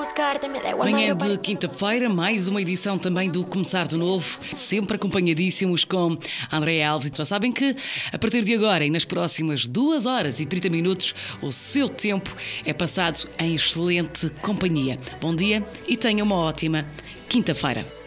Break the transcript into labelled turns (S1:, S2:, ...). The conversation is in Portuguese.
S1: buscarte, me da igual.
S2: Manhã de quinta-feira, mais uma edição também do Começar de Novo, sempre acompanhadíssimos com André Alves. E já sabem que a partir de agora e nas próximas 2 horas e 30 minutos, o seu tempo é passado em excelente companhia. Bom dia e tenha uma ótima quinta-feira.